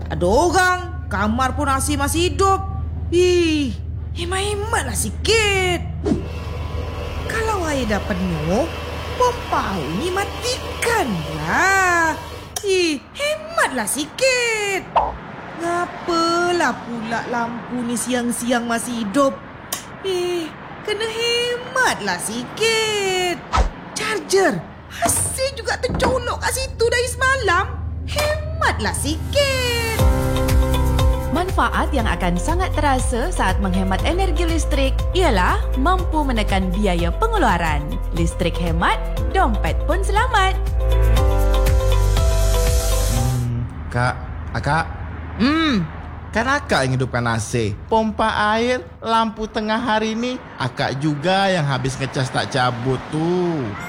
Tak ada orang, kamar pun masih hidup. Hemat-hematlah sikit. Kalau air dah penuh, pompa air ni matikanlah. Hematlah sikit. Ngapalah pula lampu ni siang-siang masih hidup? Kena hematlah sikit. Charger asyik juga tercolok kat situ dari semalam. Hematlah sikit. Manfaat yang akan sangat terasa saat menghemat energi listrik ialah mampu menekan biaya pengeluaran. Listrik hemat, dompet pun selamat. Akak. Kan akak yang hidupkan AC, pompa air, lampu tengah hari ni. Akak juga yang habis ngecas tak cabut tu.